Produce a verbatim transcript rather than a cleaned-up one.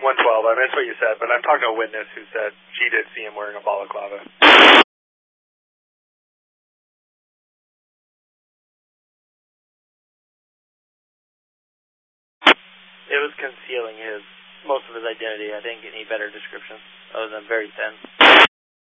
one twelve. I missed what you said, but I'm talking to a witness who said she did see him wearing a balaclava. It was concealing his, most of his identity. I didn't get any better description other than very thin.